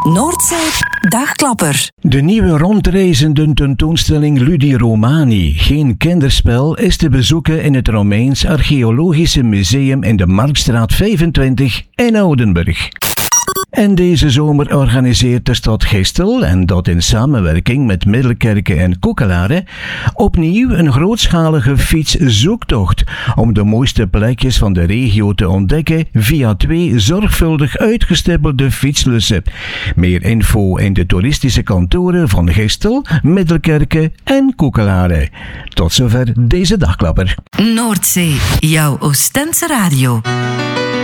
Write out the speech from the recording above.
Noordzee Dagklapper. De nieuwe rondreizende tentoonstelling Ludi Romani, geen kinderspel, is te bezoeken in het Romeins Archeologische Museum in de Marktstraat 25 in Oudenburg. En deze zomer organiseert de stad Gistel, en dat in samenwerking met Middelkerke en Koekelare, opnieuw een grootschalige fietszoektocht om de mooiste plekjes van de regio te ontdekken via 2 zorgvuldig uitgestippelde fietslussen. Meer info in de toeristische kantoren van Gistel, Middelkerke en Koekelare. Tot zover deze dagklapper. Noordzee, jouw Oostense radio.